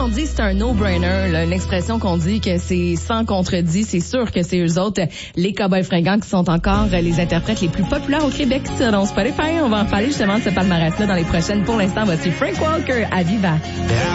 on dit c'est un no-brainer, là, une expression qu'on dit que c'est sans contredit, c'est sûr que c'est eux autres, les Cowboys Fringants, qui sont encore les interprètes les plus populaires au Québec sur Spotify. On va en parler justement de ce palmarès-là dans les prochaines. Pour l'instant, voici Frank Walker à Viva.